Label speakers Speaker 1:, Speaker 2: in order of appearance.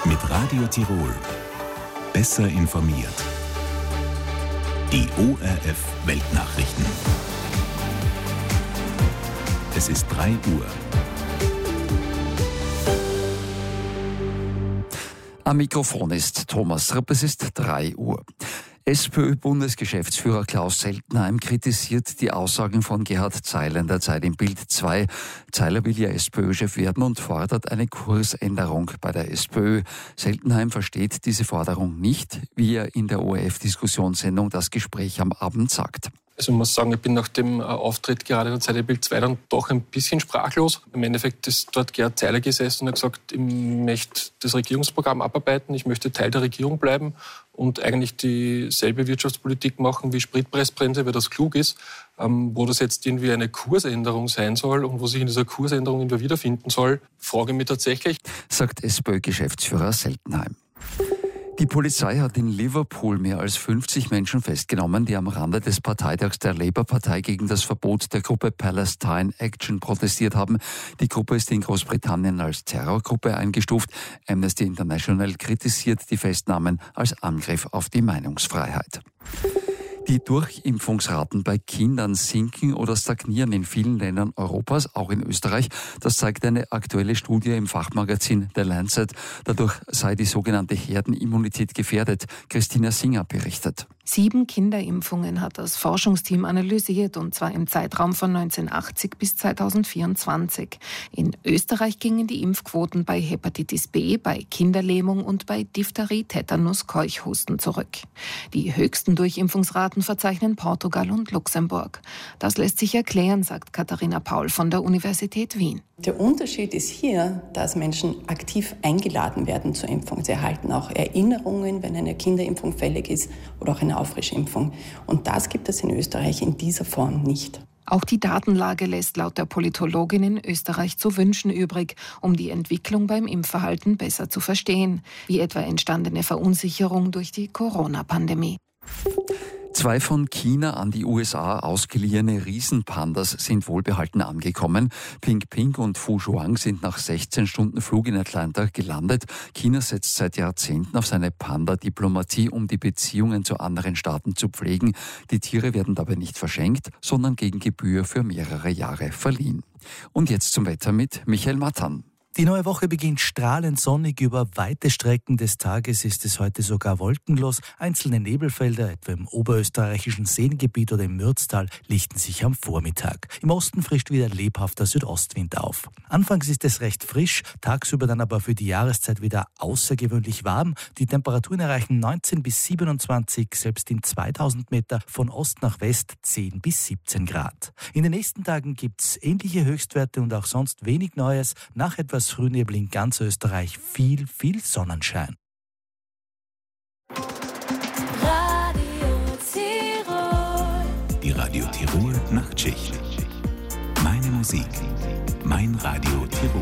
Speaker 1: Mit Radio Tirol. Besser informiert. Die ORF Weltnachrichten. Es ist 3 Uhr.
Speaker 2: Am Mikrofon ist Thomas Ripp, es ist 3 Uhr. SPÖ-Bundesgeschäftsführer Klaus Seltenheim kritisiert die Aussagen von Gerhard Zeiler in der Zeit im Bild 2. Zeiler will ja SPÖ-Chef werden und fordert eine Kursänderung bei der SPÖ. Seltenheim versteht diese Forderung nicht, wie er in der ORF-Diskussionssendung Das Gespräch am Abend sagt.
Speaker 3: Also ich muss sagen, ich bin nach dem Auftritt gerade in der Zeit im Bild 2 dann doch ein bisschen sprachlos. Im Endeffekt ist dort Gerhard Zeiler gesessen und hat gesagt, ich möchte das Regierungsprogramm abarbeiten, ich möchte Teil der Regierung bleiben und eigentlich dieselbe Wirtschaftspolitik machen wie Spritpreisbremse, weil das klug ist. Wo das jetzt irgendwie eine Kursänderung sein soll und wo sich in dieser Kursänderung irgendwie wiederfinden soll, frage ich mich tatsächlich.
Speaker 2: Sagt SPÖ-Geschäftsführer Seltenheim. Die Polizei hat in Liverpool mehr als 50 Menschen festgenommen, die am Rande des Parteitags der Labour-Partei gegen das Verbot der Gruppe Palestine Action protestiert haben. Die Gruppe ist in Großbritannien als Terrorgruppe eingestuft. Amnesty International kritisiert die Festnahmen als Angriff auf die Meinungsfreiheit. Die Durchimpfungsraten bei Kindern sinken oder stagnieren in vielen Ländern Europas, auch in Österreich. Das zeigt eine aktuelle Studie im Fachmagazin The Lancet. Dadurch sei die sogenannte Herdenimmunität gefährdet. Christina Singer berichtet.
Speaker 4: 7 Kinderimpfungen hat das Forschungsteam analysiert, und zwar im Zeitraum von 1980 bis 2024. In Österreich gingen die Impfquoten bei Hepatitis B, bei Kinderlähmung und bei Diphtherie, Tetanus, Keuchhusten zurück. Die höchsten Durchimpfungsraten verzeichnen Portugal und Luxemburg. Das lässt sich erklären, sagt Katharina Paul von der Universität Wien.
Speaker 5: Der Unterschied ist hier, dass Menschen aktiv eingeladen werden zur Impfung. Sie erhalten auch Erinnerungen, wenn eine Kinderimpfung fällig ist oder auch eine Auffrischimpfung. Und das gibt es in Österreich in dieser Form nicht.
Speaker 4: Auch die Datenlage lässt laut der Politologin in Österreich zu wünschen übrig, um die Entwicklung beim Impfverhalten besser zu verstehen, wie etwa entstandene Verunsicherung durch die Corona-Pandemie.
Speaker 2: 2 von China an die USA ausgeliehene Riesenpandas sind wohlbehalten angekommen. Ping Ping und Fu Shuang sind nach 16 Stunden Flug in Atlanta gelandet. China setzt seit Jahrzehnten auf seine Panda-Diplomatie, um die Beziehungen zu anderen Staaten zu pflegen. Die Tiere werden dabei nicht verschenkt, sondern gegen Gebühr für mehrere Jahre verliehen. Und jetzt zum Wetter mit Michael Mattan.
Speaker 6: Die neue Woche beginnt strahlend sonnig. Über weite Strecken des Tages ist es heute sogar wolkenlos. Einzelne Nebelfelder, etwa im oberösterreichischen Seengebiet oder im Mürztal, lichten sich am Vormittag. Im Osten frischt wieder lebhafter Südostwind auf. Anfangs ist es recht frisch, tagsüber dann aber für die Jahreszeit wieder außergewöhnlich warm. Die Temperaturen erreichen 19 bis 27, selbst in 2000 Meter von Ost nach West 10 bis 17 Grad. In den nächsten Tagen gibt es ähnliche Höchstwerte und auch sonst wenig Neues. Nach etwas Frühnebel in ganz Österreich viel Sonnenschein.
Speaker 1: Die Radio Tirol Nachtschicht. Meine Musik, mein Radio